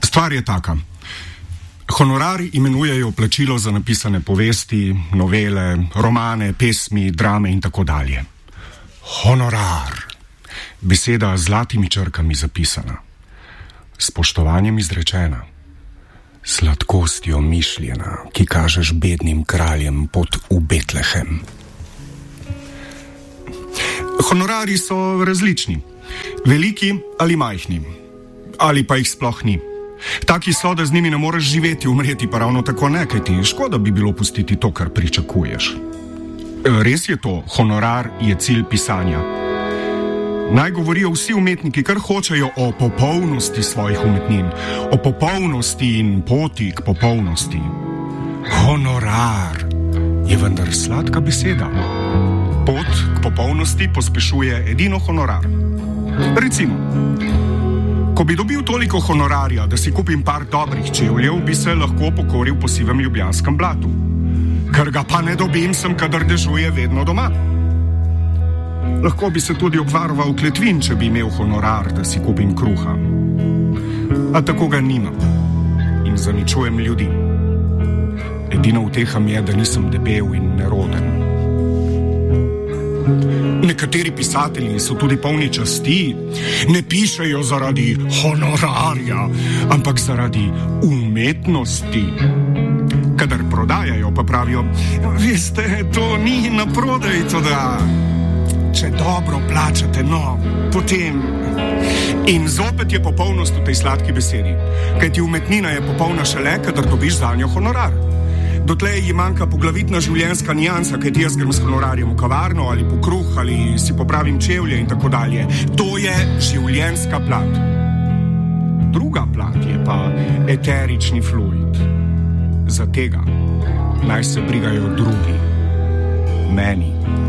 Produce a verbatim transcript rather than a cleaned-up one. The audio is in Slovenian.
Stvar je taka. Honorari imenujejo plačilo za napisane povesti, novele, romane, pesmi, drame in tako dalje. Honorar. Beseda z zlatimi črkami zapisana. Spoštovanjem izrečena. Sladkostjo mišljena, ki kažeš bednim kraljem pot v Betlehem. Honorari so različni. Veliki ali majhni. Ali pa jih sploh ni. Taki so, da z njimi ne moreš živeti, umreti pa ravno tako ne, kaj ti škoda bi bilo pustiti to, kar pričakuješ. Res je to, honorar je cilj pisanja. Naj govorijo vsi umetniki, kar hočejo o popolnosti svojih umetnin, o popolnosti in poti k popolnosti. Honorar je vendar sladka beseda. Pot k popolnosti pospešuje edino honorar. Recimo, ko bi dobil toliko honorarja, da si kupim par dobrih čevljev, bi se lahko pokoril po sivem ljubljanskem blatu. Ker ga pa ne dobim, sem kadar dežuje vedno doma. Lahko bi se tudi obvaroval kletvin, če bi imel honorar, da si kupim kruha. A tako ga nimam in zaničujem ljudi. Edina uteha mi je, da nisem debel in neroden. Nekateri pisatelji so tudi polni časti, ne pišejo zaradi honorarja, ampak zaradi umetnosti. Kadar prodajajo, pa pravijo, veste, to ni na prodaj, to da če dobro plačate, no, potem. In zopet je popolnost v tej sladki besedi, kajti umetnina je popolna šele, kadar dobiš zanjo honorar. Dotlej ji manjka poglavitna življenjska nijansa, kaj jaz grem s honorarjem v kavarno ali po kruh ali si popravim čevlje in tako dalje. To je življenjska plat. Druga plat je pa eterični fluid. Za tega naj se brigajo drugi. Meni